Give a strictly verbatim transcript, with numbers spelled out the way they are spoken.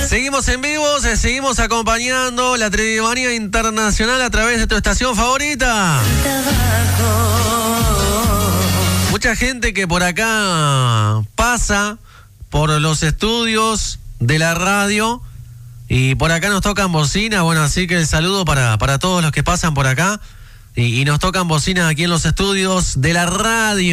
Seguimos en vivo, seguimos acompañando la Tridimanía Internacional a través de tu estación favorita. Mucha gente que por acá pasa por los estudios de la radio y por acá nos tocan bocina. Bueno, así que el saludo para, para todos los que pasan por acá y, y nos tocan bocina aquí en los estudios de la radio.